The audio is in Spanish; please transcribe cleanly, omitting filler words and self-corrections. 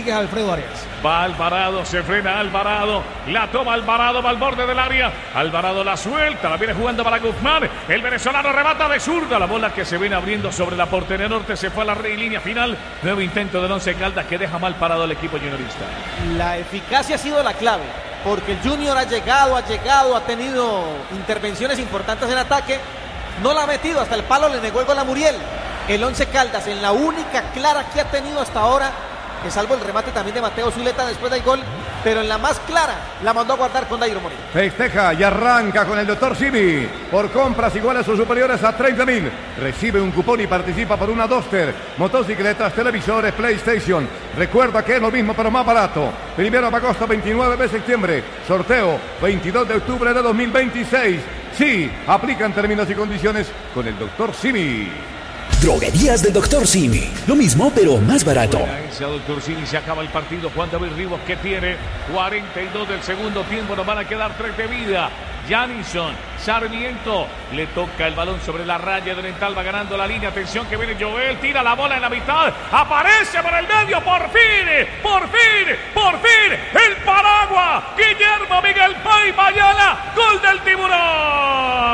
Rodríguez a Alfredo Arias. Va Alvarado, se frena Alvarado, la toma Alvarado, va al borde del área, Alvarado la suelta, la viene jugando para Guzmán, el venezolano remata de zurda, la bola que se viene abriendo sobre la portería norte, se fue a la línea final, nuevo intento del Once Caldas que deja mal parado al equipo juniorista. La eficacia ha sido la clave, porque el Junior ha llegado, ha tenido intervenciones importantes en ataque, no la ha metido, hasta el palo le negó el gol a Muriel. El Once Caldas en la única clara que ha tenido hasta ahora, que salvo el remate también de Mateo Zuleta después del gol, pero en la más clara la mandó a guardar con Dairo Moreno. Festeja y arranca con el Dr. Simi. Por compras iguales o superiores a 30.000. Recibe un cupón y participa por una Duster, motocicletas, televisores, PlayStation. Recuerda que es lo mismo pero más barato. 1 de agosto, 29 de septiembre. Sorteo 22 de octubre de 2026. Sí, aplican términos y condiciones con el Dr. Simi. Droguerías del Dr. Simi. Lo mismo, pero más barato. Dr. Simi, se acaba el partido. Juan David Rivas, que tiene 42 del segundo tiempo. Nos van a quedar 3 de vida. Janison, Sarmiento, le toca el balón sobre la raya de Oriental, va ganando la línea. Atención que viene Joel, tira la bola en la mitad. Aparece por el medio, por fin.